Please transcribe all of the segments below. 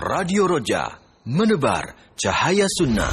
Radio Roja, menebar cahaya sunnah.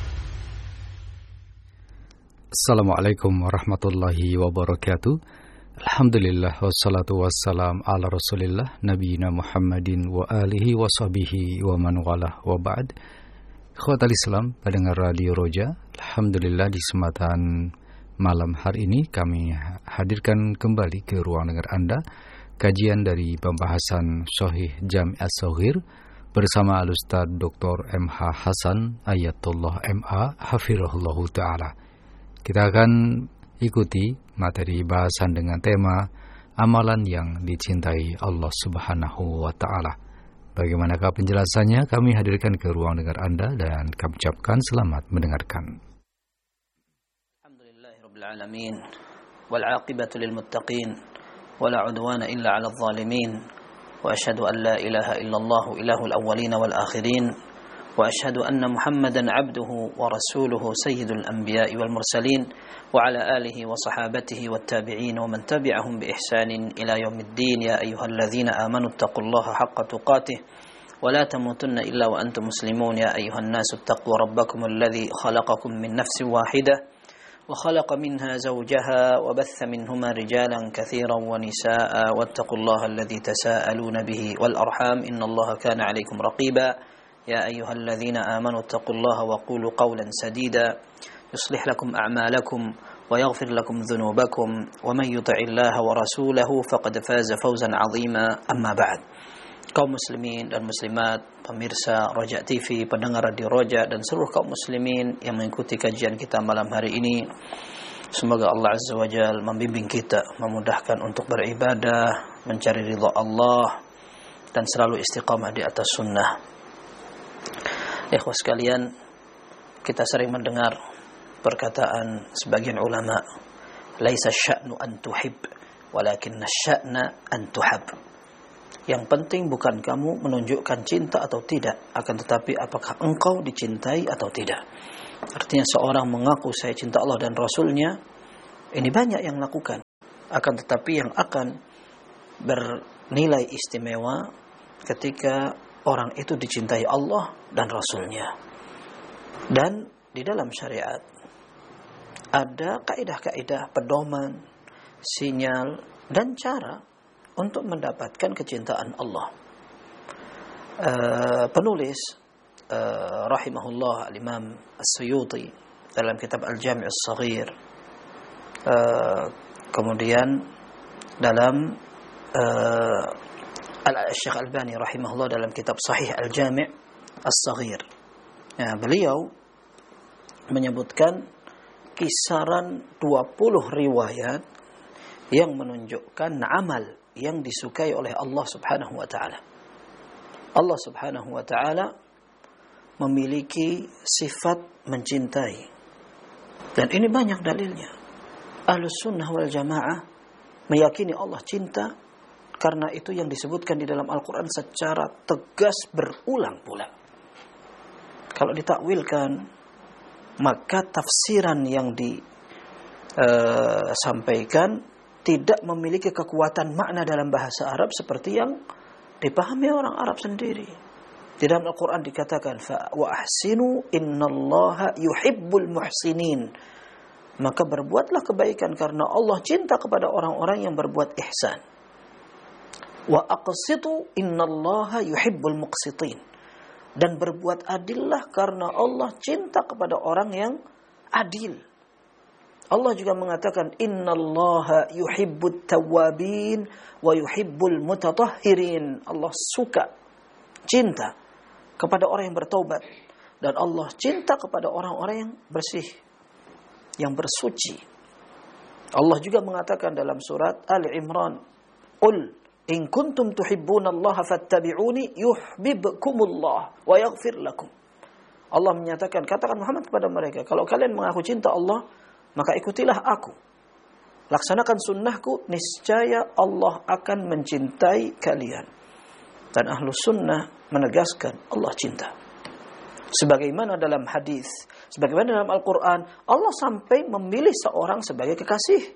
Assalamualaikum warahmatullahi wabarakatuh. Alhamdulillah wassalatu wassalam ala rasulillah nabiyina Muhammadin wa alihi wa sahbihi wa man walah wa ba'd. Ikhwatal Islam, pendengar Radio Roja, alhamdulillah di kesempatan malam hari ini kami hadirkan kembali ke ruang dengar Anda kajian dari pembahasan Sahih Jami' As-Shaghir bersama Al-Ustaz Dr. M.H. Hasan Ayatullah M.A. Hafirahullahu Ta'ala. Kita akan ikuti materi bahasan dengan tema amalan yang dicintai Allah Subhanahu wa Ta'ala. Bagaimanakah penjelasannya? Kami hadirkan ke ruang dengar Anda dan kami ucapkan selamat mendengarkan. Alhamdulillahirabbil alamin wal 'aqibatu lil muttaqin wala 'udwana illa 'alal zalimin wa asyhadu an la ilaha illallah ilahul awwalin wal akhirin wa asyhadu anna Muhammadan 'abduhu wa rasuluhu sayyidul anbiya'i wal mursalin wa 'ala alihi wa sahabatihi wat tabi'in wa man tabi'ahum bi ihsanin ila yaumiddin. Ya ayyuhalladzina amanu taqullaha haqqa tuqatih wa la tamutunna illa wa antum muslimun. Ya ayyuhan nasu taqu rabbakumul ladzi khalaqakum min nafsin wahidah وخلق منها زوجها وبث منهما رجالا كثيرا ونساء واتقوا الله الذي تساءلون به والأرحام إن الله كان عليكم رقيبا. يا أيها الذين آمنوا اتقوا الله وقولوا قولا سديدا يصلح لكم أعمالكم ويغفر لكم ذنوبكم ومن يطع الله ورسوله فقد فاز فوزا عظيما. أما بعد. Kaum muslimin dan muslimat, pemirsa Roja TV, pendengar Radio Roja, dan seluruh kaum muslimin yang mengikuti kajian kita malam hari ini, semoga Allah Azza wa Jalla membimbing kita, memudahkan untuk beribadah, mencari ridha Allah, dan selalu istiqamah di atas sunnah. Ikhwah sekalian, kita sering mendengar perkataan sebagian ulama, laisa sya'nu an tuhib, walakinna sya'na an tuhab. Yang penting bukan kamu menunjukkan cinta atau tidak, akan tetapi apakah engkau dicintai atau tidak. Artinya seorang mengaku saya cinta Allah dan Rasulnya, ini banyak yang lakukan. Akan tetapi yang akan bernilai istimewa ketika orang itu dicintai Allah dan Rasulnya. Dan di dalam syariat ada kaidah-kaidah, pedoman, sinyal, dan cara untuk mendapatkan kecintaan Allah. Penulis rahimahullah Al-Imam As-Suyuti dalam kitab Al-Jami' As-Shaghir, kemudian dalam Syekh Albani rahimahullah dalam kitab Sahih Al-Jami' As-Shaghir, beliau menyebutkan kisaran 20 riwayat yang menunjukkan amal yang disukai oleh Allah Subhanahu wa Ta'ala. Allah Subhanahu wa Ta'ala memiliki sifat mencintai, dan ini banyak dalilnya. Ahlus sunnah wal jamaah meyakini Allah cinta, karena itu yang disebutkan di dalam Al-Quran secara tegas berulang-ulang. Kalau ditakwilkan, maka tafsiran yang disampaikan tidak memiliki kekuatan makna dalam bahasa Arab seperti yang dipahami orang Arab sendiri. Di dalam Al-Quran dikatakan, wa ahsinu innallaha yuhibbul muhsinin. Maka berbuatlah kebaikan karena Allah cinta kepada orang-orang yang berbuat ihsan. Wa aqsitu innallaha yuhibbul muqsitin. Dan berbuat adillah karena Allah cinta kepada orang yang adil. Allah juga mengatakan innallaha yuhibbut tawwabin wa yuhibbul mutatahhirin. Allah suka, cinta kepada orang yang bertaubat, dan Allah cinta kepada orang-orang yang bersih, yang bersuci. Allah juga mengatakan dalam surat Ali Imran, qul in kuntum tuhibbunallaha fattabi'uni yuhibbukumullah wa yaghfir lakum. Allah menyatakan, katakan Muhammad kepada mereka, kalau kalian mengaku cinta Allah, maka ikutilah aku, laksanakan sunnahku, niscaya Allah akan mencintai kalian. Dan ahlu sunnah menegaskan Allah cinta. Sebagaimana dalam hadis, sebagaimana dalam Al-Quran, Allah sampai memilih seorang sebagai kekasih.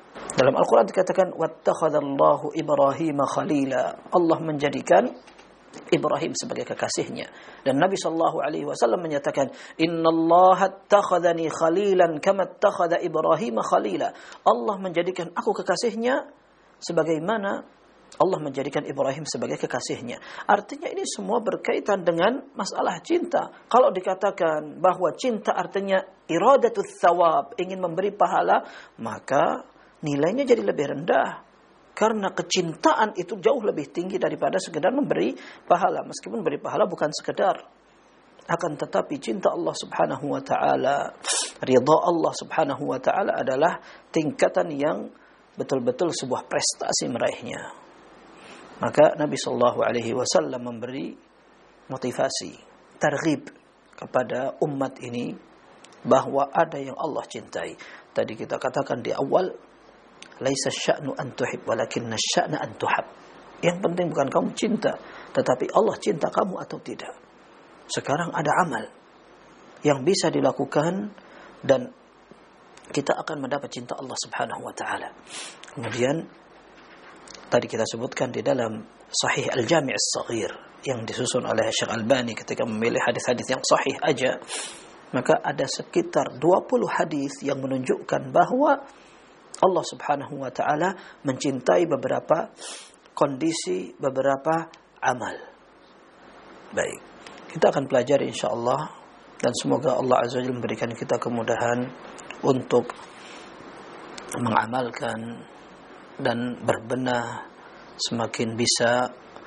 Dalam Al-Quran dikatakan, wattakhadallahu Ibrahim khalila. Allah menjadikan Ibrahim sebagai kekasihnya. Dan Nabi SAW menyatakan, Innallaha attakhadhani khalilan kama attakhadha Ibrahim khalila. Allah menjadikan aku kekasihnya sebagaimana Allah menjadikan Ibrahim sebagai kekasihnya. Artinya ini semua berkaitan dengan masalah cinta. Kalau dikatakan bahwa cinta artinya iradatul thawab, ingin memberi pahala, maka nilainya jadi lebih rendah. Karena kecintaan itu jauh lebih tinggi daripada sekedar memberi pahala. Meskipun beri pahala bukan sekedar. Akan tetapi cinta Allah subhanahu wa ta'ala, ridha Allah subhanahu wa ta'ala adalah tingkatan yang betul-betul sebuah prestasi meraihnya. Maka Nabi SAW memberi motivasi, targhib kepada umat ini bahwa ada yang Allah cintai. Tadi kita katakan di awal, laisa sya'nu an tuhib walakinna sya'na an tuhab. Yang penting bukan kamu cinta, tetapi Allah cinta kamu atau tidak. Sekarang ada amal yang bisa dilakukan dan kita akan mendapat cinta Allah Subhanahu wa taala. Kemudian tadi kita sebutkan di dalam Sahih Al-Jami' As-Saghir yang disusun oleh Syekh Albani ketika memilih hadis-hadis yang sahih aja, maka ada sekitar 20 hadis yang menunjukkan bahwa Allah Subhanahu wa taala mencintai beberapa kondisi, beberapa amal. Baik, kita akan pelajari insyaallah, dan semoga Allah Azza wa Jalla memberikan kita kemudahan untuk mengamalkan dan berbenah, semakin bisa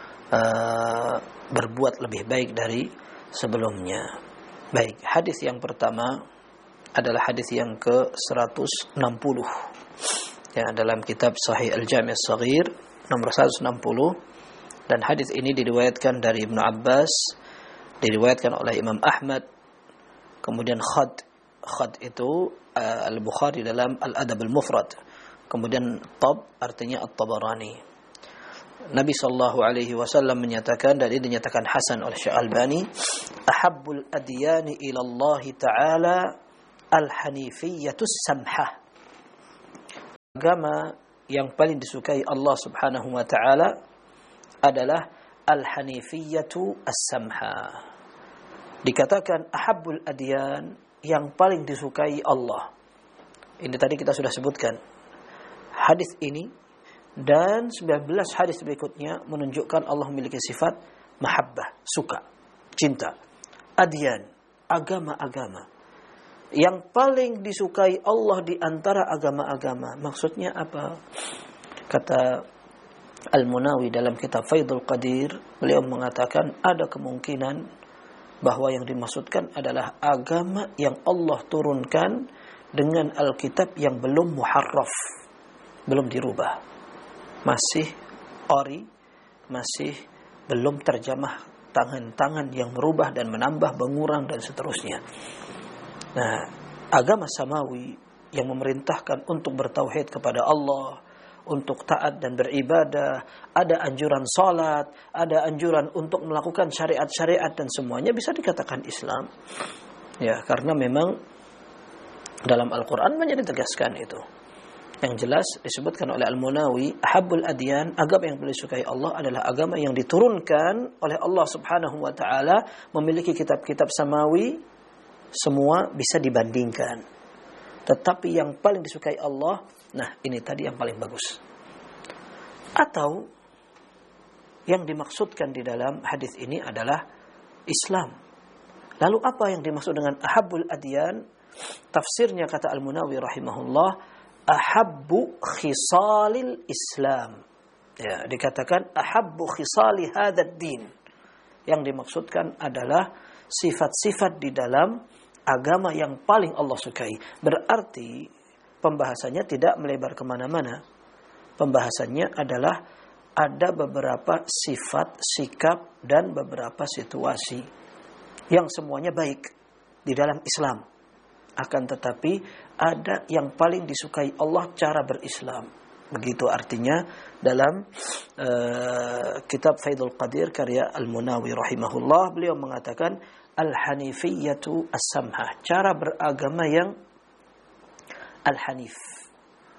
berbuat lebih baik dari sebelumnya. Baik, hadis yang pertama adalah hadis yang ke-160 ya, dalam kitab Sahih Al-Jami' As-Saghir nomor 160, dan hadis ini diriwayatkan dari Ibnu Abbas, diriwayatkan oleh Imam Ahmad, kemudian Khad itu Al-Bukhari dalam Al-Adab Al-Mufrad, kemudian Tab artinya At-Tabarani. Nabi SAW menyatakan, dan ini dinyatakan hasan oleh Syekh Albani, ahabbul adyani ila Allah Ta'ala al-hanifiyyatus samhah. Agama yang paling disukai Allah Subhanahu wa taala adalah al-hanifiyyatu as-samhah. Dikatakan ahabbul adyan, yang paling disukai Allah. Ini tadi kita sudah sebutkan. Hadis ini dan 19 hadis berikutnya menunjukkan Allah memiliki sifat mahabbah, suka, cinta. Adyan, agama-agama. Yang paling disukai Allah di antara agama-agama. Maksudnya apa? Kata Al-Munawi dalam kitab Faidul Qadir, beliau mengatakan ada kemungkinan bahwa yang dimaksudkan adalah agama yang Allah turunkan dengan Alkitab yang belum muharraf, belum dirubah, masih ori, masih belum terjemah tangan-tangan yang merubah dan menambah, mengurang dan seterusnya. Nah, agama samawi yang memerintahkan untuk bertauhid kepada Allah, untuk taat dan beribadah, ada anjuran salat, ada anjuran untuk melakukan syariat-syariat, dan semuanya bisa dikatakan Islam. Ya, karena memang dalam Al-Quran banyak ditegaskan itu. Yang jelas disebutkan oleh Al-Munawi, ahabbul adyan, agama yang paling disukai Allah adalah agama yang diturunkan oleh Allah Subhanahu wa taala, memiliki kitab-kitab samawi, semua bisa dibandingkan. Tetapi yang paling disukai Allah, nah ini tadi yang paling bagus. Atau yang dimaksudkan di dalam hadis ini adalah Islam. Lalu apa yang dimaksud dengan ahabbul adyan? Tafsirnya kata Al-Munawi rahimahullah, ahabbu khisalil Islam. Ya, dikatakan ahabbu khisali hadzal din. Yang dimaksudkan adalah sifat-sifat di dalam agama yang paling Allah sukai. Berarti pembahasannya tidak melebar kemana-mana. Pembahasannya adalah ada beberapa sifat, sikap, dan beberapa situasi yang semuanya baik di dalam Islam. Akan tetapi ada yang paling disukai Allah cara berislam. Begitu artinya dalam kitab Faidul Qadir karya Al-Munawi rahimahullah, beliau mengatakan al-hanifiyyatu as-samhah, cara beragama yang al-hanif.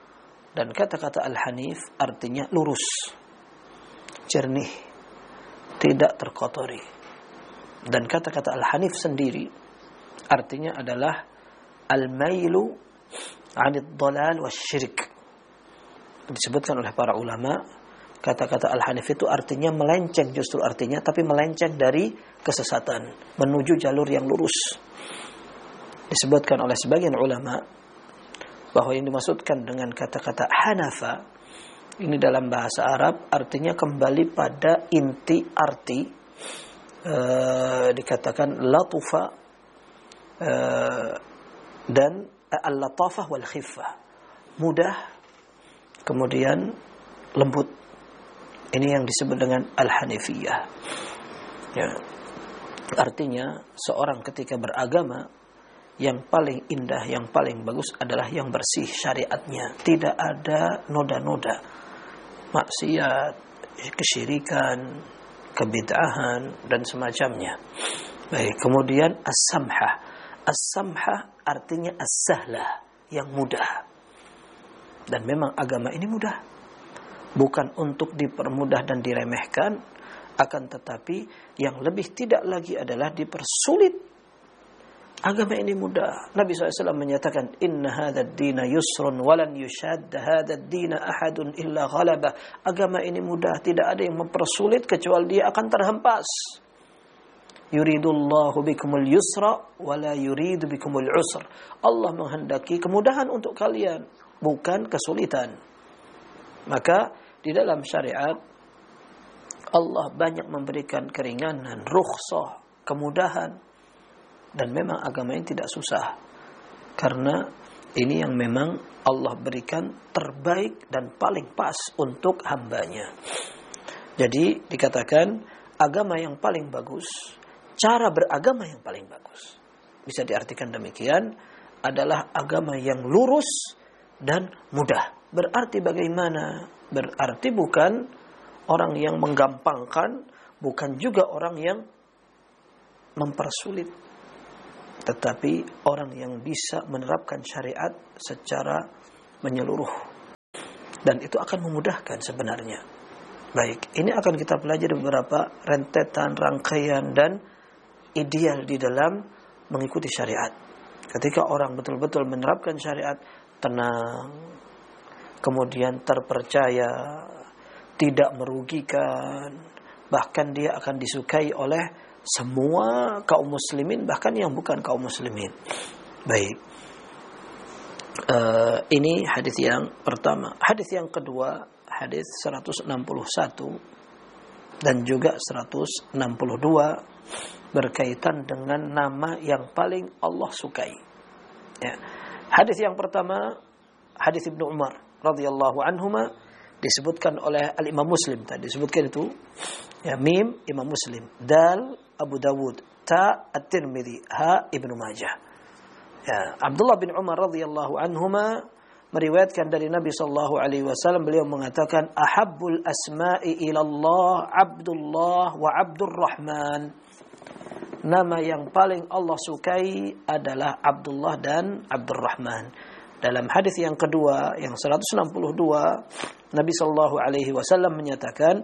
Dan kata-kata al-hanif artinya lurus, jernih, tidak terkotori. Dan kata-kata al-hanif sendiri artinya adalah al-mailu 'anid dhalal wasyirik. Disebutkan oleh para ulama, kata-kata al-hanif itu artinya melenceng, justru artinya, tapi melenceng dari kesesatan menuju jalur yang lurus. Disebutkan oleh sebagian ulama bahwa yang dimaksudkan dengan kata-kata hanafa ini dalam bahasa Arab artinya kembali pada inti arti, dikatakan latufa dan al-latafah wal khiffah, mudah kemudian lembut. Ini yang disebut dengan al-hanifiyah. Ya. Artinya seorang ketika beragama, yang paling indah, yang paling bagus adalah yang bersih syariatnya, tidak ada noda-noda maksiat, kesyirikan, kebid'ahan dan semacamnya. Baik, kemudian as-samhah. As-samhah artinya as-sahlah, yang mudah. Dan memang agama ini mudah. Bukan untuk dipermudah dan diremehkan, akan tetapi yang lebih tidak lagi adalah dipersulit. Agama ini mudah. Nabi SAW menyatakan, Inna hadad dina yusrun walan yushadda hadad dina ahadun illa ghalabah. Agama ini mudah, tidak ada yang mempersulit kecuali dia akan terhempas. Yuridullahu bikumul yusra wala yuridu bikumul usr. Allah menghendaki kemudahan untuk kalian, bukan kesulitan. Maka di dalam syariat Allah banyak memberikan keringanan, rukhsah, kemudahan. Dan memang agama ini tidak susah, karena ini yang memang Allah berikan terbaik dan paling pas untuk hambanya. Jadi dikatakan agama yang paling bagus, cara beragama yang paling bagus, bisa diartikan demikian, adalah agama yang lurus dan mudah. Berarti bagaimana? Berarti bukan orang yang menggampangkan, bukan juga orang yang mempersulit, tetapi orang yang bisa menerapkan syariat secara menyeluruh. Dan itu akan memudahkan sebenarnya. Baik, ini akan kita pelajari beberapa rentetan, rangkaian, dan ideal di dalam mengikuti syariat. Ketika orang betul-betul menerapkan syariat, tenang, kemudian terpercaya, tidak merugikan, bahkan dia akan disukai oleh semua kaum muslimin, bahkan yang bukan kaum muslimin. Baik, ini hadis yang pertama. Hadis yang kedua, hadis 161 dan juga 162 berkaitan dengan nama yang paling Allah sukai. Ya. Hadis yang pertama, hadis Ibnu Umar radhiyallahu anhuma, disebutkan oleh Al-Imam Muslim tadi, disebutkan itu ya, mim Imam Muslim, dal Abu Dawud, ta At-Tirmidzi, ha Ibnu Majah. Ya, Abdullah bin Umar radhiyallahu anhuma meriwayatkan dari Nabi sallallahu alaihi wasallam, beliau mengatakan, ahabbul asma'i ila Allah Abdullah wa Abdurrahman. Nama yang paling Allah sukai adalah Abdullah dan Abdurrahman. Dalam hadis yang kedua, yang 162, Nabi sallallahu alaihi wasallam menyatakan,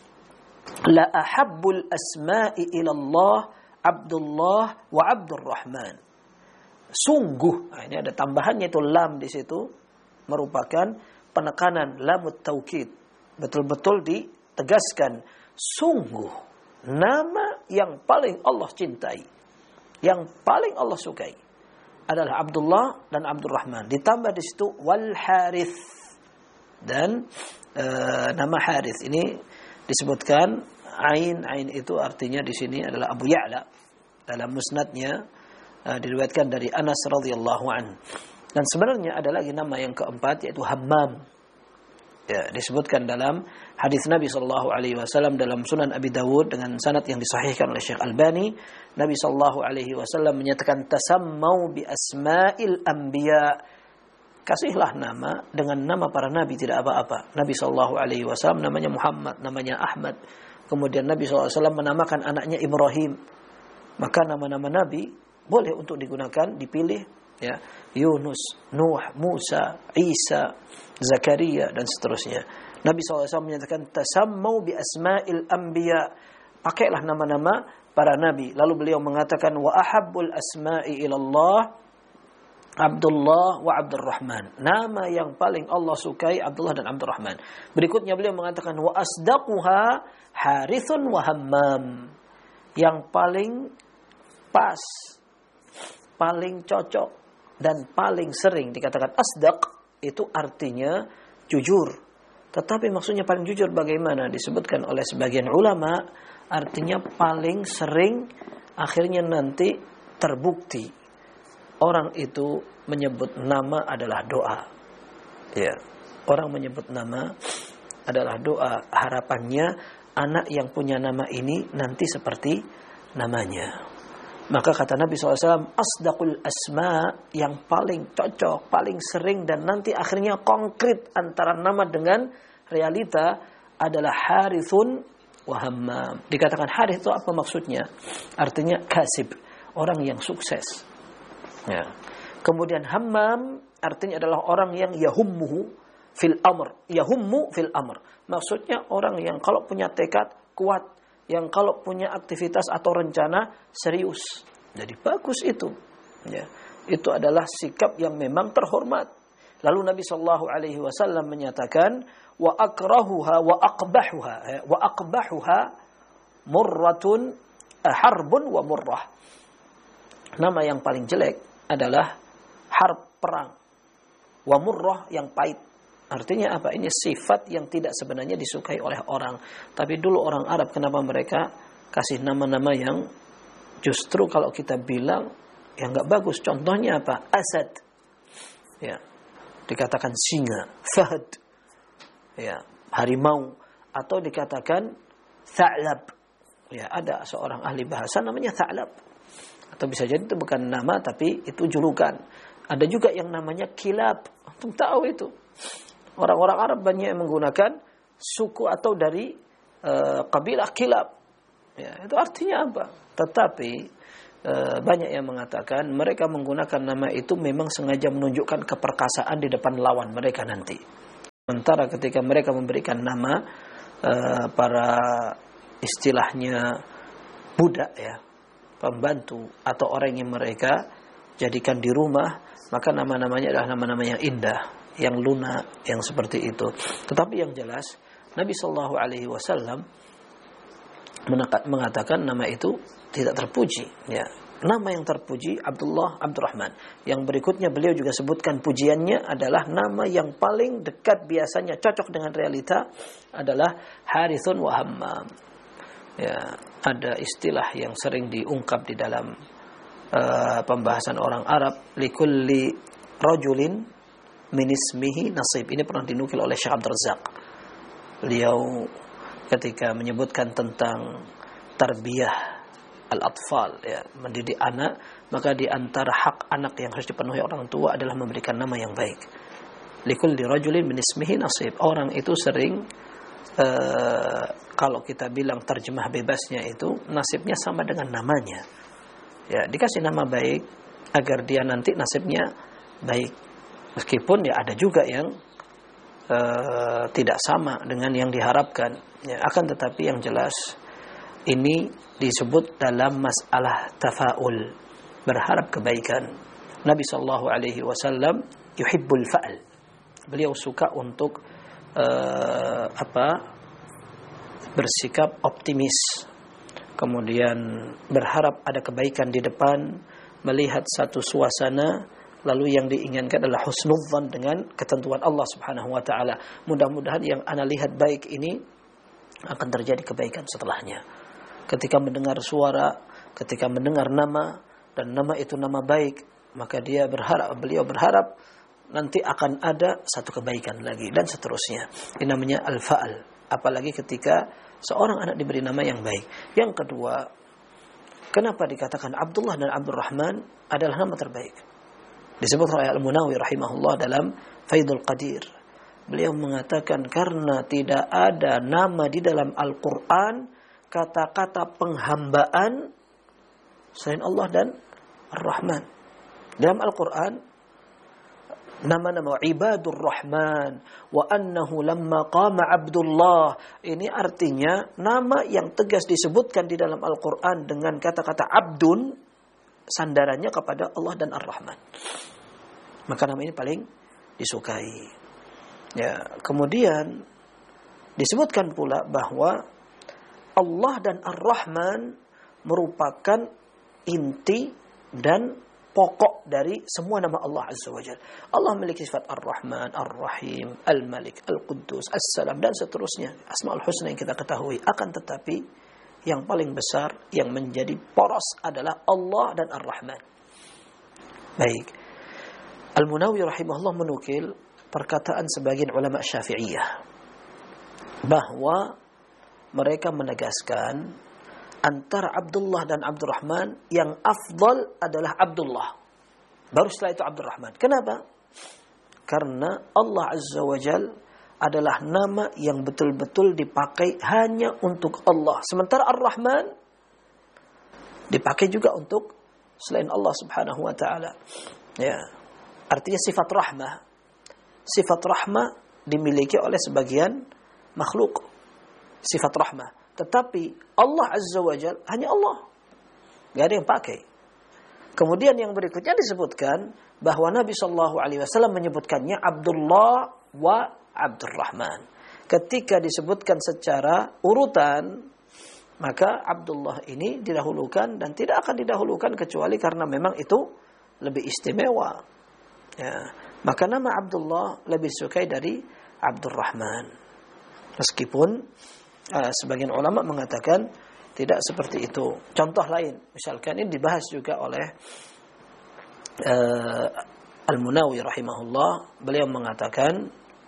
la ahabbul asma'i ila Allah Abdullah wa Abdurrahman. Sungguh, nah ini ada tambahannya itu lam di situ, merupakan penekanan lamut taukid. Betul-betul ditegaskan, sungguh nama yang paling Allah cintai, yang paling Allah sukai adalah Abdullah dan Abdurrahman. Ditambah di situ wal Harith, dan nama Harith ini disebutkan ain itu artinya di sini adalah Abu Ya'la. Dalam musnadnya diriwayatkan dari Anas radhiyallahu an. Dan sebenarnya ada lagi nama yang keempat, yaitu Hammam. Ya, disebutkan dalam hadis Nabi sallallahu alaihi wasallam dalam Sunan Abi Dawud dengan sanad yang disahihkan oleh Syekh Albani. Nabi sallallahu alaihi wasallam menyatakan, tasammau bi asma'il anbiya. Kasihlah nama dengan nama para nabi, tidak apa-apa. Nabi sallallahu alaihi wasallam namanya Muhammad, namanya Ahmad. Kemudian Nabi sallallahu alaihi wasallam menamakan anaknya Ibrahim. Maka nama-nama nabi boleh untuk digunakan, dipilih, ya, Yunus, Nuh, Musa, Isa, Zakaria dan seterusnya. Nabi SAW menyatakan tasammau bi asma'il anbiya. pakailah nama-nama para nabi. Lalu beliau mengatakan wa ahabbul asma'i ilallah Abdullah wa Abdurrahman. Nama yang paling Allah sukai Abdullah dan Abdurrahman. Berikutnya beliau mengatakan wa asdaquha Harithun wa Hammam. Yang paling pas, paling cocok dan paling sering dikatakan asdaq itu artinya jujur. Tetapi maksudnya paling jujur bagaimana? Disebutkan oleh sebagian ulama artinya paling sering akhirnya nanti terbukti orang itu menyebut nama adalah doa. Ya, orang menyebut nama adalah doa. Harapannya anak yang punya nama ini nanti seperti namanya. Maka kata Nabi SAW, asdaqul asma, yang paling cocok, paling sering dan nanti akhirnya konkret antara nama dengan realita adalah Harithun wa Hammam. Dikatakan Harith itu apa maksudnya? Artinya kasib, orang yang sukses. Ya. Kemudian Hammam artinya adalah orang yang yahummuhu fil amr. Yahummu fil amr. Maksudnya orang yang kalau punya tekad kuat, yang kalau punya aktivitas atau rencana serius. Jadi bagus itu. Ya. Itu adalah sikap yang memang terhormat. Lalu Nabi SAW menyatakan wa akrahuha wa aqbahuha murratun harbun wa murrah. Nama yang paling jelek adalah harb, perang. Wa murrah, yang pahit. Artinya apa? Ini sifat yang tidak sebenarnya disukai oleh orang. Tapi dulu orang Arab kenapa mereka kasih nama-nama yang justru kalau kita bilang yang enggak bagus. Contohnya apa? Asad. Ya. Dikatakan singa, fahad. Ya, harimau, atau dikatakan tha'lab. Ya, ada seorang ahli bahasa namanya tha'lab. Atau bisa jadi itu bukan nama tapi itu julukan. Ada juga yang namanya kilab. Antum tahu itu. Orang-orang Arab banyak yang menggunakan suku atau dari kabilah kilab. Ya, itu artinya apa? Tetapi banyak yang mengatakan mereka menggunakan nama itu memang sengaja menunjukkan keperkasaan di depan lawan mereka nanti. Sementara ketika mereka memberikan nama para istilahnya budak ya, pembantu atau orang yang mereka jadikan di rumah, maka nama-namanya adalah nama-nama yang indah, yang lunak, yang seperti itu. Tetapi yang jelas Nabi SAW mengatakan nama itu tidak terpuji. Ya. Nama yang terpuji Abdullah, Abdurrahman. Yang berikutnya beliau juga sebutkan pujiannya adalah nama yang paling dekat biasanya cocok dengan realita adalah Harithun wa Hammam. Ya, ada istilah yang sering diungkap di dalam pembahasan orang Arab, likulli rajulin min ismihi nasib. Ini pernah dinukil oleh Syekh Abdul Razak. Beliau ketika menyebutkan tentang tarbiyah al-atfal, ya, mendidik anak, maka di antara hak anak yang harus dipenuhi orang tua adalah memberikan nama yang baik. Likulli rajulin min ismihi nasib. Orang itu sering kalau kita bilang terjemah bebasnya itu nasibnya sama dengan namanya. Ya, dikasih nama baik agar dia nanti nasibnya baik. Meskipun ya ada juga yang tidak sama dengan yang diharapkan. Ya, akan tetapi yang jelas ini disebut dalam masalah tafaul, berharap kebaikan. Nabi SAW yuhibbul fa'al. Beliau suka untuk bersikap optimis, kemudian berharap ada kebaikan di depan, melihat satu suasana, lalu yang diinginkan adalah husnudzan dengan ketentuan Allah Subhanahu wa taala. Mudah-mudahan yang ana lihat baik ini akan terjadi kebaikan setelahnya. Ketika mendengar suara, ketika mendengar nama dan nama itu nama baik, maka beliau berharap nanti akan ada satu kebaikan lagi dan seterusnya. Ini namanya al-fa'al. Apalagi ketika seorang anak diberi nama yang baik. Yang kedua, kenapa dikatakan Abdullah dan Abdurrahman adalah nama terbaik? Disebut oleh Al-Munawi rahimahullah dalam Faidul Qadir. Beliau mengatakan karena tidak ada nama di dalam Al-Quran kata-kata penghambaan selain Allah dan Ar-Rahman. Dalam Al-Quran Nama-nama ibadur rahman, wa annahu lamma qama Abdullah. Ini artinya nama yang tegas disebutkan di dalam Al-Quran dengan kata-kata abdun, sandarannya kepada Allah dan Ar-Rahman. Maka nama ini paling disukai. Ya, kemudian disebutkan pula bahwa Allah dan Ar-Rahman merupakan inti dan pokok dari semua nama Allah Azza wa Jalla. Allah memiliki sifat Ar-Rahman, Ar-Rahim, Al-Malik, Al-Quddus, As-Salam dan seterusnya. Asmaul Husna yang kita ketahui. Akan tetapi yang paling besar yang menjadi poros adalah Allah dan Ar-Rahman. Baik. Al-Munawi rahimahullah menukil perkataan sebagian ulama Syafi'iyah bahwa mereka menegaskan antara Abdullah dan Abdurrahman yang afdal adalah Abdullah. Baru setelah itu Abdurrahman. Kenapa? Karena Allah Azza wa Jal adalah nama yang betul-betul dipakai hanya untuk Allah. Sementara Ar-Rahman dipakai juga untuk selain Allah Subhanahu wa taala. Ya. Artinya sifat rahmah. Sifat rahmah dimiliki oleh sebagian makhluk. Sifat rahmah. Tetapi Allah Azza wa Jal hanya Allah. Gak ada yang pakai. Kemudian yang berikutnya disebutkan bahwa Nabi SAW menyebutkannya Abdullah wa Abdurrahman. Ketika disebutkan secara urutan, maka Abdullah ini didahulukan dan tidak akan didahulukan kecuali karena memang itu lebih istimewa. Ya. Maka nama Abdullah lebih disukai dari Abdurrahman. Meskipun sebagian ulama mengatakan tidak seperti itu. Contoh lain, misalkan ini dibahas juga oleh Al-Munawi rahimahullah. Beliau mengatakan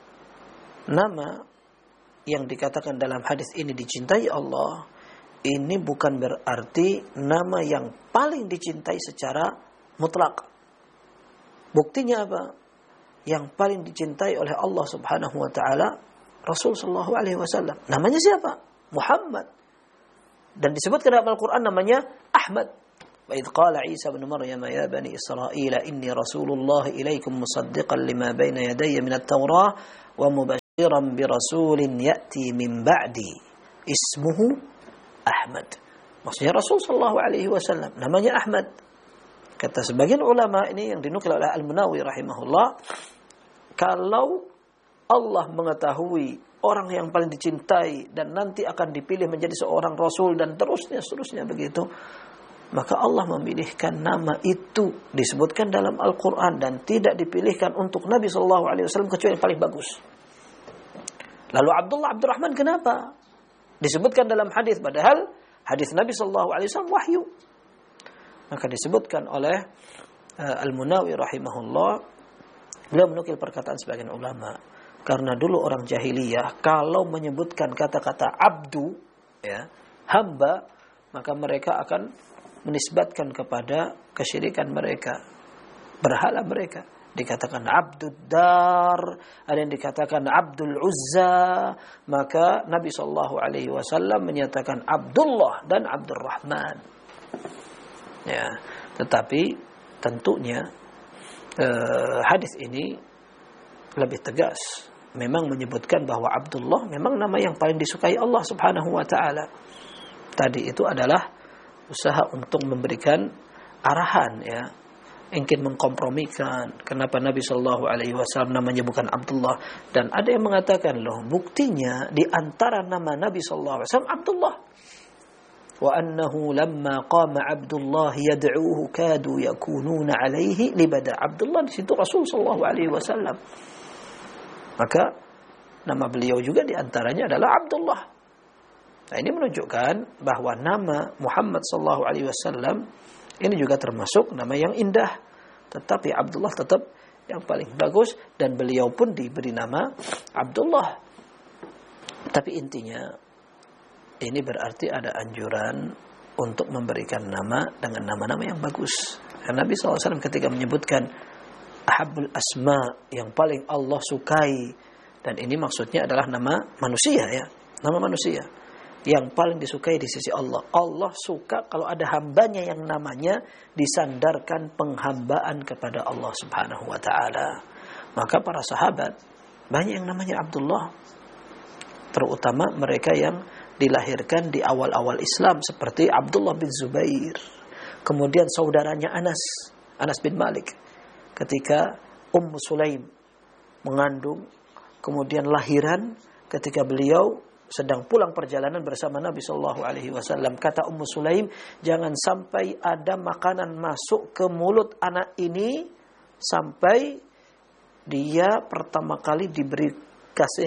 nama yang dikatakan dalam hadis ini dicintai Allah, ini bukan berarti nama yang paling dicintai secara mutlak. Buktinya apa? Yang paling dicintai oleh Allah Subhanahu wa taala Rasul sallallahu alaihi wasallam. Namanya siapa? Muhammad. Dan disebutkan dalam Al-Qur'an namanya Ahmad. Wa idz qala Isa ibn Maryam ya bani Israil inni rasulullah ilaikum musaddiqan lima baina yadayya min at-taurah wa mubashiran bi rasulin ya'ti min ba'di ismuhu Ahmad. Maksudnya Rasul sallallahu alaihi wasallam namanya Ahmad. Kata sebagian ulama ini yang dinukil oleh Al-Munawi rahimahullah, kalau Allah mengetahui orang yang paling dicintai dan nanti akan dipilih menjadi seorang rasul dan seterusnya begitu, maka Allah memilihkan nama itu disebutkan dalam Al-Quran dan tidak dipilihkan untuk Nabi SAW kecuali yang paling bagus. Lalu Abdurrahman kenapa? Disebutkan dalam hadis, padahal hadis Nabi SAW wahyu. Maka disebutkan oleh Al-Munawi rahimahullah, beliau menukil perkataan sebagian ulama. Karena dulu orang jahiliyah kalau menyebutkan kata-kata abdu, ya, hamba, maka mereka akan menisbatkan kepada kesyirikan mereka, berhala mereka. Dikatakan Abdud Dar, ada yang dikatakan Abdul Uzza. Maka Nabi SAW menyatakan Abdullah dan Abdurrahman. Ya, tetapi tentunya hadis ini lebih tegas. Memang menyebutkan bahwa Abdullah memang nama yang paling disukai Allah Subhanahu wa taala. Tadi itu adalah usaha untuk memberikan arahan, ya. Ingin mengkompromikan kenapa Nabi SAW namanya bukan Abdullah. Dan ada yang mengatakan, loh, buktinya di antara nama Nabi SAW Abdullah. Wa annahu lamma qama Abdullah yad'uhu kadu yakununa alaihi libada. Abdullah di situ Rasul SAW. Maka nama beliau juga diantaranya adalah Abdullah. Nah, ini menunjukkan bahwa nama Muhammad SAW ini juga termasuk nama yang indah. Tetapi Abdullah tetap yang paling bagus. Dan beliau pun diberi nama Abdullah. Tapi intinya, ini berarti ada anjuran untuk memberikan nama dengan nama-nama yang bagus. Karena Nabi SAW ketika menyebutkan Ahabbul Asma, yang paling Allah sukai, dan ini maksudnya adalah nama manusia, ya, nama manusia yang paling disukai di sisi Allah. Allah suka kalau ada hambanya yang namanya disandarkan penghambaan kepada Allah Subhanahu wa taala. Maka para sahabat banyak yang namanya Abdullah, terutama mereka yang dilahirkan di awal-awal Islam seperti Abdullah bin Zubair. Kemudian saudaranya Anas bin Malik ketika Ummu Sulaim mengandung, kemudian lahiran ketika beliau sedang pulang perjalanan bersama Nabi sallallahu alaihi wasallam. Kata Ummu Sulaim, jangan sampai ada makanan masuk ke mulut anak ini sampai dia pertama kali diberi kasih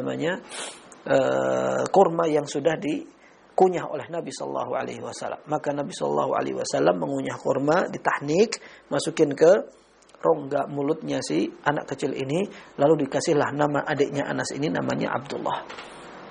kurma yang sudah dikunyah oleh Nabi sallallahu alaihi wasallam. Maka Nabi sallallahu alaihi wasallam mengunyah kurma, ditahnik, masukin ke rongga mulutnya si anak kecil ini, lalu dikasihlah nama adiknya Anas ini namanya Abdullah.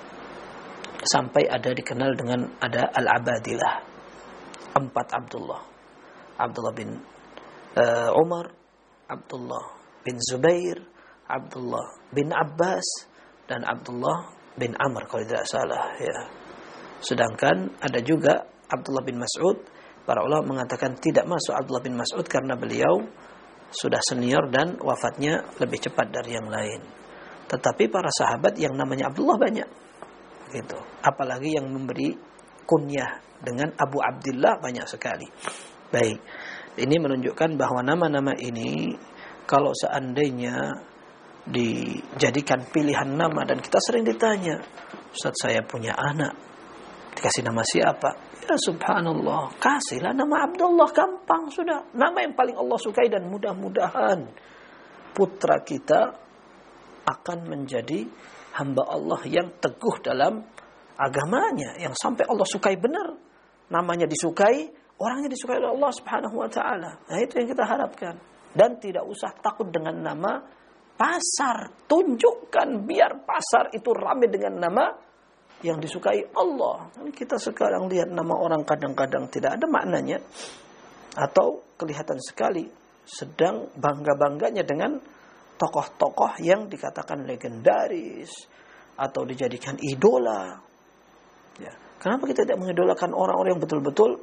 Sampai ada dikenal dengan ada Al-Abadilah, 4 Abdullah. Abdullah bin Umar, Abdullah bin Zubair, Abdullah bin Abbas, dan Abdullah bin Amr kalau tidak salah ya. Sedangkan ada juga Abdullah bin Mas'ud. Para ulama mengatakan tidak masuk Abdullah bin Mas'ud karena beliau sudah senior dan wafatnya lebih cepat dari yang lain. Tetapi para sahabat yang namanya Abdullah banyak gitu. Apalagi yang memberi kunyah dengan Abu Abdillah banyak sekali. Baik. Ini menunjukkan bahwa nama-nama ini kalau seandainya dijadikan pilihan nama, dan kita sering ditanya, Ustaz saya punya anak, dikasih nama siapa? Ya subhanallah, kasihlah nama Abdullah, gampang sudah. Nama yang paling Allah sukai, dan mudah-mudahan putra kita akan menjadi hamba Allah yang teguh dalam agamanya, yang sampai Allah sukai benar. Namanya disukai, orangnya disukai oleh Allah Subhanahu wa taala. Nah, itu yang kita harapkan. Dan tidak usah takut dengan nama pasar. Tunjukkan biar pasar itu ramai dengan nama yang disukai Allah. Kita sekarang lihat nama orang kadang-kadang tidak ada maknanya, atau kelihatan sekali sedang bangga-bangganya dengan tokoh-tokoh yang dikatakan legendaris atau dijadikan idola. Ya. Kenapa kita tidak mengidolakan orang-orang yang betul-betul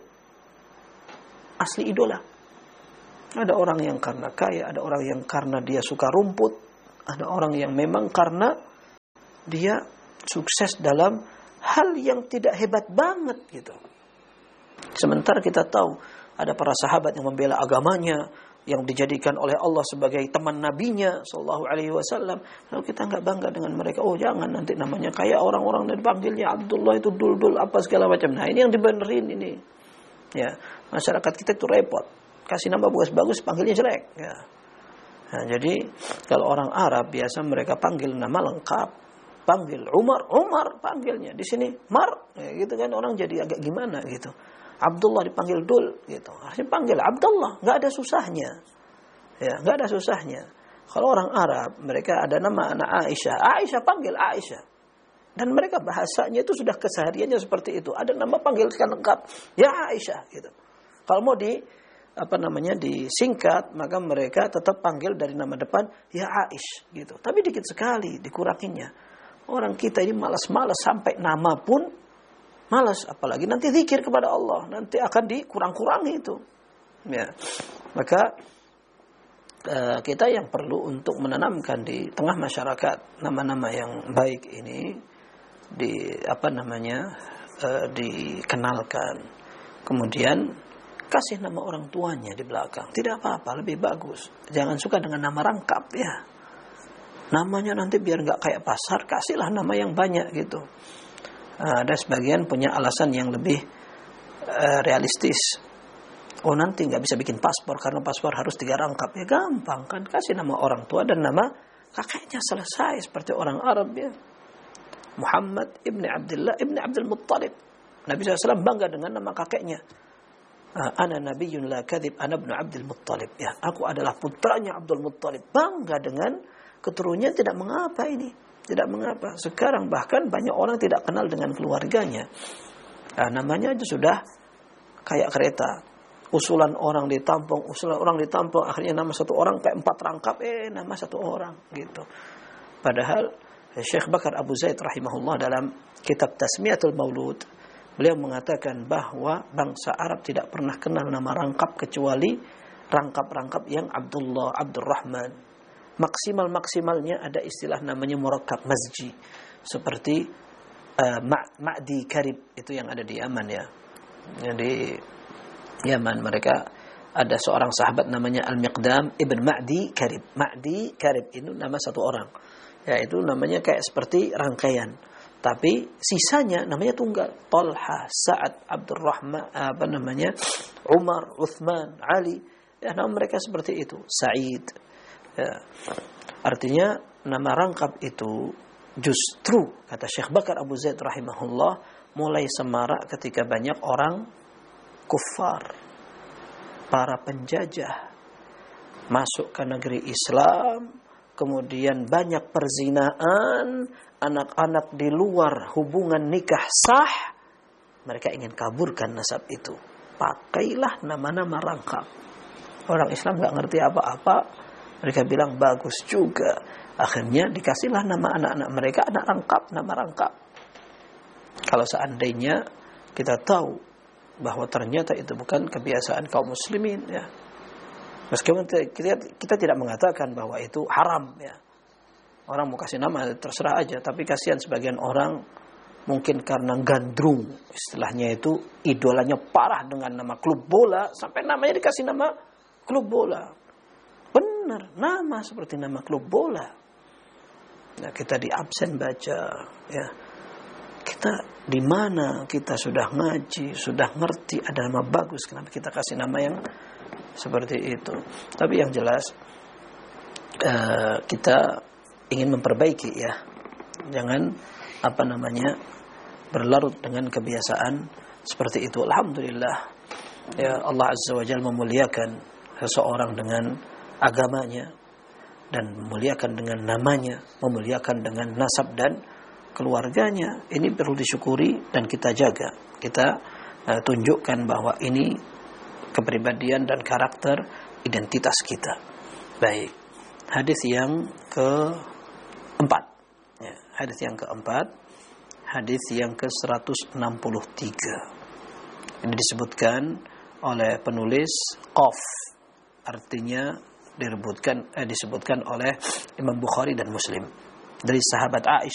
asli idola? Ada orang yang karena kaya, ada orang yang karena dia suka rumput, ada orang yang memang karena dia sukses dalam hal yang tidak hebat banget gitu. Sementara kita tahu ada para sahabat yang membela agamanya, yang dijadikan oleh Allah sebagai teman nabinya sallallahu alaihi wasallam. Lalu kita enggak bangga dengan mereka. Oh jangan, nanti namanya kayak orang-orang dan dipanggilnya Abdullah itu dul-dul apa segala macam. Nah ini yang dibenerin ini. Ya, masyarakat kita itu repot. Kasih nama bagus-bagus, panggilnya jelek. Ya. Nah, jadi kalau orang Arab biasa mereka panggil nama lengkap. Panggil Umar panggilnya. Di sini Mar, ya, gitu kan orang jadi agak gimana gitu. Abdullah dipanggil Dul gitu. Harusnya panggil Abdullah, enggak ada susahnya. Ya, enggak ada susahnya. Kalau orang Arab, mereka ada nama anak Aisyah panggil Aisyah. Dan mereka bahasanya itu sudah kesehariannya seperti itu. Ada nama panggilkan lengkap, ya Aisyah gitu. Kalau mau disingkat, maka mereka tetap panggil dari nama depan ya Aish gitu. Tapi dikit sekali dikuranginya. Orang kita ini malas-malas sampai nama pun malas, apalagi nanti zikir kepada Allah, nanti akan dikurang-kurangi itu. Ya. Maka kita yang perlu untuk menanamkan di tengah masyarakat nama-nama yang baik ini dikenalkan. Kemudian kasih nama orang tuanya di belakang. Tidak apa-apa, lebih bagus. Jangan suka dengan nama rangkap ya. Namanya nanti biar enggak kayak pasar, kasihlah nama yang banyak gitu. Ada sebagian punya alasan yang lebih realistis. Oh nanti nggak bisa bikin paspor karena paspor harus 3 rangkap. Ya gampang kan, kasih nama orang tua dan nama kakeknya, selesai. Seperti orang Arab ya, Muhammad ibn Abdullah ibn Abdul Muttalib. Nabi SAW bangga dengan nama kakeknya. Ana nabiyyun la kadhib, ana ibn Abdul Muttalib. Ya, aku adalah putranya Abdul Muttalib. Bangga dengan keturunannya, tidak mengapa ini. Tidak mengapa. Sekarang bahkan banyak orang tidak kenal dengan keluarganya. Namanya aja sudah kayak kereta. Usulan orang ditampung, akhirnya nama satu orang kayak 4 rangkap, nama satu orang gitu. Padahal Syekh Bakar Abu Zaid rahimahullah dalam kitab Tasmiyatul Maulud, beliau mengatakan bahwa bangsa Arab tidak pernah kenal nama rangkap kecuali rangkap-rangkap yang Abdullah, Abdurrahman. maksimalnya ada istilah namanya murakkab mazji, seperti Ma'di Karib itu yang ada di Yaman ya. Di Yaman mereka ada seorang sahabat namanya Al-Miqdam ibn Ma'di Karib. Ma'di Karib itu nama satu orang. Ya, itu namanya kayak seperti rangkaian. Tapi sisanya namanya tunggal. Talha, Sa'ad, Abdurrahman, Umar, Uthman, Ali. Ya, nama mereka seperti itu. Sa'id. Ya. Artinya nama rangkap itu justru kata Syekh Bakar Abu Zaid rahimahullah mulai semarak ketika banyak orang kufar, para penjajah masuk ke negeri Islam, kemudian banyak perzinaan, anak-anak di luar hubungan nikah sah, mereka ingin kaburkan nasab itu. Pakailah nama-nama rangkap. Orang Islam nggak ngerti apa-apa, mereka bilang bagus juga. Akhirnya dikasihlah nama anak-anak mereka nama rangkap. Kalau seandainya kita tahu bahwa ternyata itu bukan kebiasaan kaum muslimin ya. Meskipun kita tidak mengatakan bahwa itu haram ya. Orang mau kasih nama terserah aja, tapi kasihan sebagian orang mungkin karena gandrung, istilahnya itu idolanya parah dengan nama klub bola sampai namanya dikasih nama klub bola. Benar, nama seperti nama klub bola. Nah, kita di absen baca ya. Kita di mana kita sudah ngaji, sudah ngerti ada nama bagus, kenapa kita kasih nama yang seperti itu? Tapi yang jelas kita ingin memperbaiki ya. Jangan berlarut dengan kebiasaan seperti itu. Alhamdulillah ya, Allah Azza wa Jalla memuliakan seseorang dengan agamanya dan memuliakan dengan namanya, memuliakan dengan nasab dan keluarganya. Ini perlu disyukuri dan kita jaga. Kita tunjukkan bahwa ini kepribadian dan karakter identitas kita. Baik. Hadis yang keempat. Ya, hadis yang keempat. Hadis yang ke-163. Ini disebutkan oleh penulis Qaf. Artinya disebutkan oleh Imam Bukhari dan Muslim. Dari sahabat Aisyah